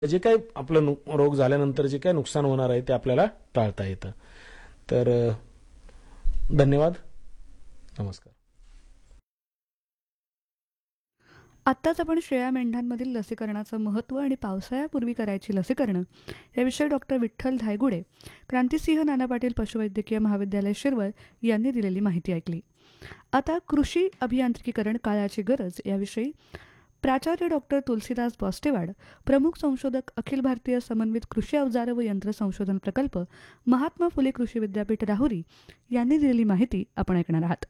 जे काही आपलं रोग झाल्यानंतर जे काही नुकसान होणार आहे ते आपल्याला टाळता येतं. तर धन्यवाद. नमस्कार. आत्ताच आपण शेळ्या मेंढ्यांमधील लसीकरणाचं महत्त्व आणि पावसाळ्यापूर्वी करायची लसीकरणं याविषयी डॉक्टर विठ्ठल धायगुडे, क्रांतिसिंह नाना पाटील पशुवैद्यकीय महाविद्यालय शिरवळ यांनी दिलेली माहिती ऐकली. आता कृषी अभियांत्रिकीकरण काळाची गरज याविषयी प्राचार्य डॉक्टर तुलसीदास बॉस्टेवाड, प्रमुख संशोधक, अखिल भारतीय समन्वित कृषी अवजार व यंत्र संशोधन प्रकल्प, महात्मा फुले कृषी विद्यापीठ राहुरी यांनी दिलेली माहिती आपण ऐकणार आहात.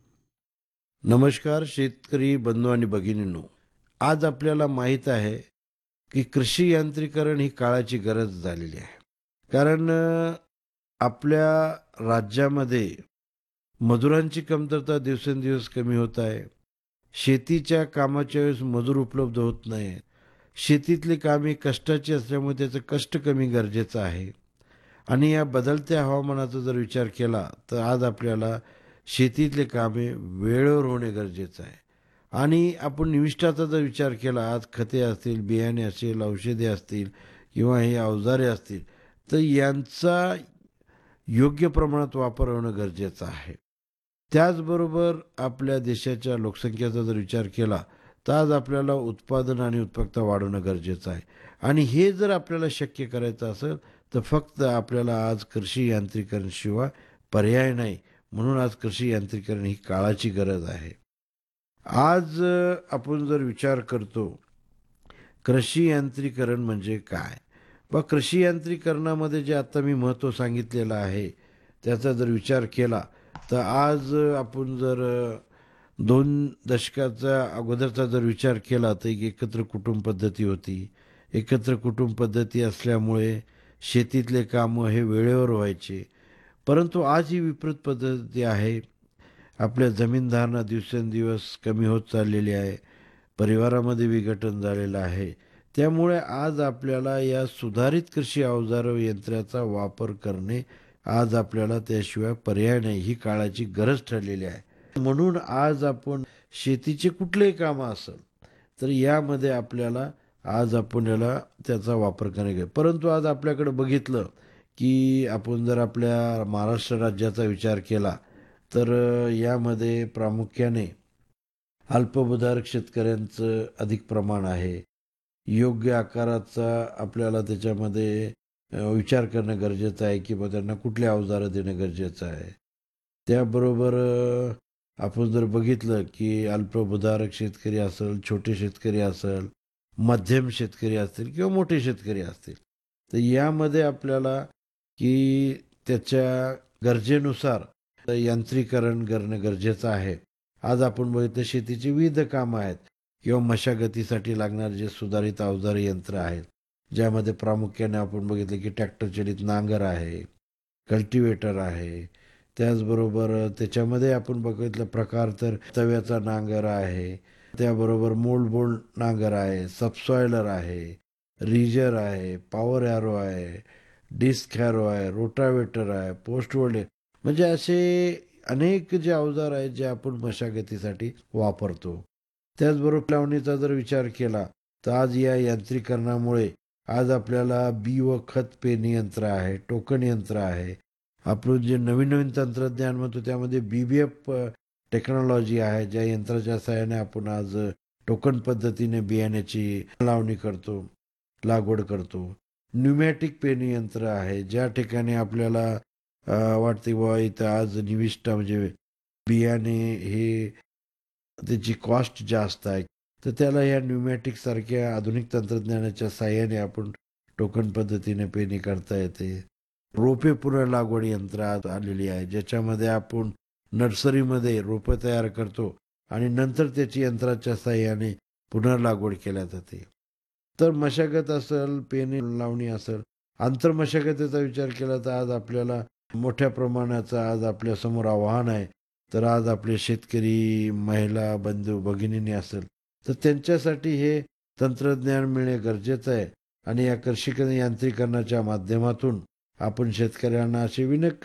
नमस्कार शेतकरी बंधू आणि भगिनींनो, आज आपल्याला माहीत आहे की कृषी यांत्रिकरण ही काळाची गरज झालेली आहे. कारण आपल्या राज्यामध्ये मजुरांची कमतरता दिवसेंदिवस कमी होत आहे. शेतीच्या कामाच्या वेळेस मजूर उपलब्ध होत नाही. शेतीतली कामे कष्टाची असल्यामुळे त्याचं कष्ट कमी गरजेचं आहे. आणि या बदलत्या हवामानाचा जर विचार केला तर आज आपल्याला शेतीतले कामे वेळेवर होणे गरजेचं आहे. आणि आपण निविष्ठाचा जर विचार केला, आज खते असतील, बियाणे असेल, औषधे असतील किंवा हे अवजारे असतील, तर यांचा योग्य प्रमाणात वापर होणं गरजेचं आहे. त्याचबरोबर आपल्या देशाच्या लोकसंख्येचा जर विचार केला तर आज आपल्याला उत्पादन आणि उत्पादकता वाढवणं गरजेचं आहे. आणि हे जर आपल्याला शक्य करायचं असेल तर फक्त आपल्याला आज कृषी यांत्रिकरणशिवाय पर्याय नाही. म्हणून आज कृषी यांत्रिकरण ही काळाची गरज आहे. आज आपण जर विचार करतो कृषी यांत्रिकरण म्हणजे काय, व कृषी यांत्रिकरणामध्ये जे आता मी महत्त्व सांगितलेलं आहे त्याचा जर विचार केला तर आज आपण जर 2 दशकाचा अगोदरचा जर विचार केला तर एक एकत्र कुटुंब पद्धती होती. एकत्र कुटुंब पद्धती असल्यामुळे शेतीतले कामं हे वेळेवर व्हायचे. परंतु आज ही विपरीत पद्धती आहे. आपल्या जमीनधारणा दिवसेंदिवस कमी होत चाललेली आहे. परिवारामध्ये विघटन झालेलं आहे. त्यामुळे आज आपल्याला या सुधारित कृषी अवजार व यंत्राचा वापर करणे आज आपल्याला त्याशिवाय पर्याय नाही. ही काळाची गरज ठरलेली आहे. म्हणून आज आपण शेतीचे कुठलेही कामं असेल तर यामध्ये आपल्याला आज आपण याला त्याचा वापर करणे. परंतु आज आपल्याकडे बघितलं की आपण जर आपल्या महाराष्ट्र राज्याचा विचार केला तर यामध्ये प्रामुख्याने अल्पभूधारक शेतकऱ्यांचं अधिक प्रमाण आहे. योग्य आकाराचा आपल्याला त्याच्यामध्ये विचार करणं गरजेचं आहे की त्यांना कुठले अवजारं देणं गरजेचं आहे. त्याबरोबर आपण जर बघितलं की अल्पभूधारक शेतकरी असेल, छोटे शेतकरी असेल, मध्यम शेतकरी असतील किंवा मोठे शेतकरी असतील, तर यामध्ये आपल्याला की त्याच्या गरजेनुसार यांत्रिकरण करणं गरजेचं आहे. आज आपण बघितलं शेतीची विविध कामं आहेत किंवा मशागतीसाठी लागणारे जे सुधारित अवजार यंत्र आहेत, ज्यामध्ये प्रामुख्याने आपण बघितलं की ट्रॅक्टर चलित नांगर आहे, कल्टिवेटर आहे. त्याचबरोबर त्याच्यामध्ये आपण बघितलं प्रकार तर तव्याचा नांगर आहे, त्याबरोबर मोल्ड नांगर आहे, सबसॉयलर आहे, रिजर आहे, पॉवर ॲरो आहे, डिस्क हॅरो आहे, रोटावेटर आहे, पोस्ट होल्डर, म्हणजे असे अनेक जे अवजार आहेत जे आपण मशागतीसाठी वापरतो. त्याचबरोबर लावणीचा जर विचार केला तर आज या यांत्रिकरणामुळे आज आपल्याला बी व खत पेरणी यंत्र आहे, टोकन यंत्र आहे. आपण जे नवीन नवीन तंत्रज्ञान म्हणतो त्यामध्ये BBF टेक्नॉलॉजी आहे, ज्या यंत्राच्या सहाय्याने आपण आज टोकन पद्धतीने बियाण्याची लावणी करतो, लागवड करतो. न्यूमॅटिक पेरणी यंत्र आहे, ज्या ठिकाणी आपल्याला वाटते बुवा इथं आज निविष्ठा म्हणजे बियाणे हे त्याची कॉस्ट जास्त आहे, तर त्याला या न्यूमॅटिक सारख्या आधुनिक तंत्रज्ञानाच्या साहाय्याने आपण टोकन पद्धतीने पेरणी करता येते. रोपे पुनर्लागवड यंत्र आज आलेली आहे, ज्याच्यामध्ये आपण नर्सरीमध्ये रोपं तयार करतो आणि नंतर त्याची यंत्राच्या साहाय्याने पुनर्लागवड केल्या जाते. तर मशागत असेल, पेरणी लावणी असेल, आंतरमशागतीचा विचार केला तर आज आपल्याला मोठ्या प्रमाणाचं आज आपल्यासमोर आव्हान आहे. तर आज आपले शेतकरी महिला बंधू भगिनींनी असेल तर त्यांच्यासाठी हे तंत्रज्ञान मिळणे गरजेचं आहे. आणि या कृषी यांत्रिकरणाच्या माध्यमातून आपण शेतकऱ्यांना असे विनक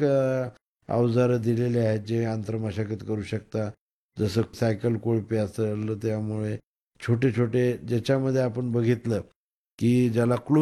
अवजारं दिलेले आहेत जे आंतरमशागत करू शकता. जसं सायकल कोळपे असेल, त्यामुळे छोटे छोटे ज्याच्यामध्ये आपण बघितलं की ज्याला क्लोज